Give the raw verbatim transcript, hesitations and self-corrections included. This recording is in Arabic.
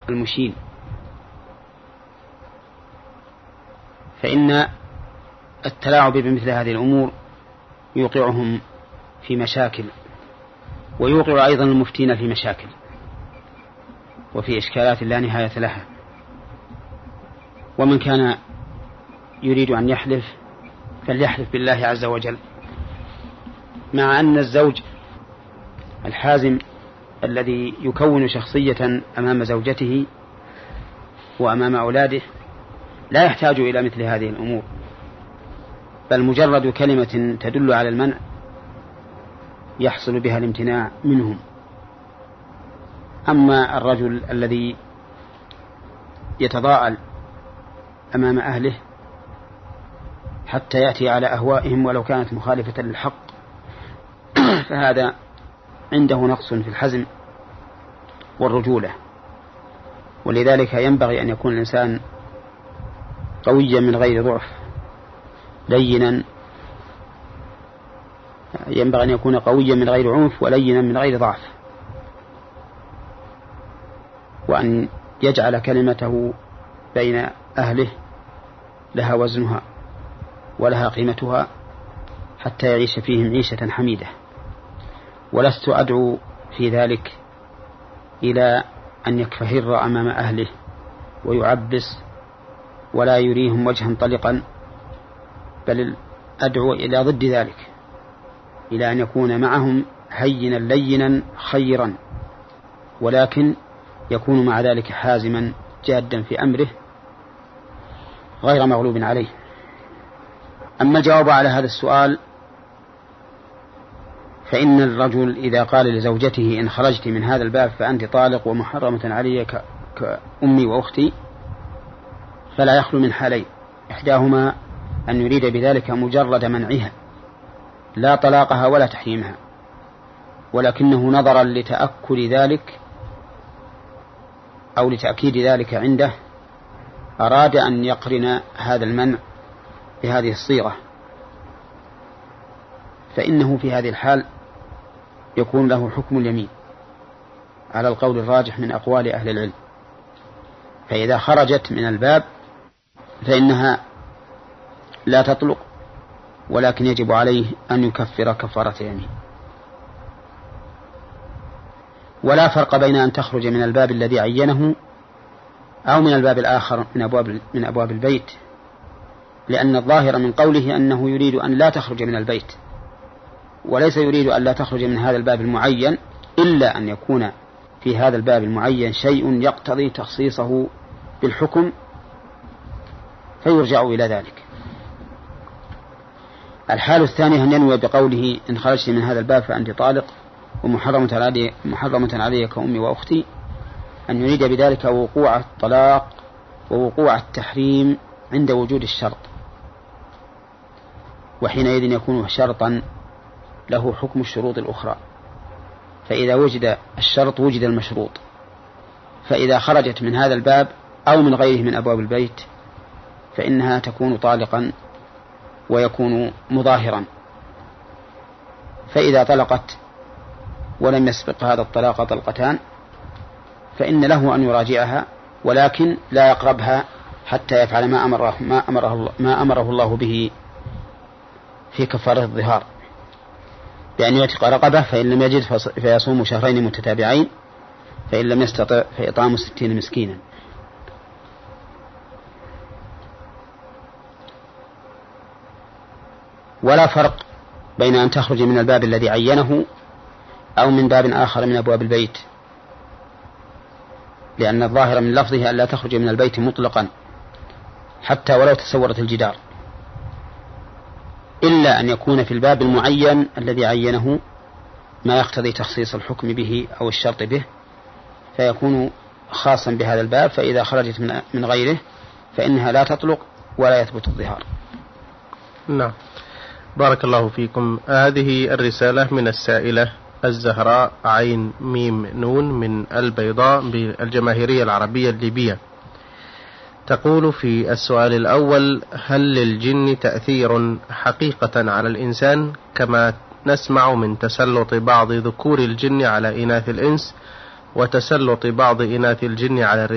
المشين، فإن التلاعب بمثل هذه الأمور يوقعهم في مشاكل، ويوقع أيضا المفتين في مشاكل وفي إشكالات لا نهاية لها. ومن كان يريد أن يحلف فليحلف بالله عز وجل، مع أن الزوج الحازم الذي يكون شخصية أمام زوجته وأمام أولاده لا يحتاج إلى مثل هذه الأمور، بل مجرد كلمة تدل على المنع يحصل بها الامتناع منهم. أما الرجل الذي يتضاءل أمام أهله حتى يأتي على أهوائهم ولو كانت مخالفة للحق فهذا عنده نقص في الحزم والرجولة. ولذلك ينبغي أن يكون الإنسان قويا من غير ضعف، لينا، ينبغي أن يكون قويا من غير عنف ولينا من غير ضعف، وأن يجعل كلمته بين أهله لها وزنها ولها قيمتها حتى يعيش فيهم عيشة حميدة. ولست أدعو في ذلك إلى أن يكفهر أمام أهله ويعبس ولا يريهم وجها طلقا، بل أدعو إلى ضد ذلك، إلى أن يكون معهم هينا لينا خيرا، ولكن يكون مع ذلك حازما جادا في أمره غير مغلوب عليه. أما الجواب على هذا السؤال فإن الرجل إذا قال لزوجته إن خرجت من هذا الباب فأنت طالق ومحرمة علي كأمي وأختي، فلا يخلو من حالين: إحداهما أن يريد بذلك مجرد منعها لا طلاقها ولا تحريمها، ولكنه نظرا لتأكد ذلك أو لتأكيد ذلك عنده أراد أن يقرن هذا المنع بهذه الصيغة، فإنه في هذه الحال يكون له حكم اليمين على القول الراجح من أقوال أهل العلم. فإذا خرجت من الباب فإنها لا تطلق، ولكن يجب عليه أن يكفر كفارة يمين. ولا فرق بين أن تخرج من الباب الذي عينه أو من الباب الآخر من أبواب, من أبواب البيت، لأن الظاهر من قوله أنه يريد أن لا تخرج من البيت، وليس يريد أن لا تخرج من هذا الباب المعين، إلا أن يكون في هذا الباب المعين شيء يقتضي تخصيصه بالحكم فيرجع إلى ذلك. الحال الثاني أن ينوي بقوله إن خرجت من هذا الباب فأنت طالق ومحرمة علي, محرمة علي كأمي وأختي، أن يريد بذلك وقوع الطلاق ووقوع التحريم عند وجود الشرط، وحينئذ يكون شرطا له حكم الشروط الأخرى. فإذا وجد الشرط وجد المشروط، فإذا خرجت من هذا الباب أو من غيره من أبواب البيت فإنها تكون طالقا ويكون مظاهرا. فإذا طلقت ولم يسبق هذا الطلاق طلقتان فإن له أن يراجعها، ولكن لا يقربها حتى يفعل ما أمره, ما أمره, ما أمره الله به في كفارة الظهار، بأن يعتق رقبة، فإن لم يجد فيصوم شهرين متتابعين، فإن لم يستطع فإطعام ستين مسكينا. ولا فرق بين أن تخرج من الباب الذي عينه أو من باب آخر من أبواب البيت، لأن الظاهر من لفظه أن لا تخرج من البيت مطلقا حتى ولو تسورت الجدار، إلا أن يكون في الباب المعين الذي عينه ما يقتضي تخصيص الحكم به أو الشرط به، فيكون خاصا بهذا الباب. فإذا خرجت من غيره فإنها لا تطلق ولا يثبت الظهار. نعم، بارك الله فيكم. هذه الرسالة من السائلة الزهراء عين ميم نون من البيضاء بالجماهيرية العربية الليبية، تقول في السؤال الأول: هل للجن تأثير حقيقة على الإنسان كما نسمع من تسلط بعض ذكور الجن على إناث الإنس وتسلط بعض إناث الجن على الرجال؟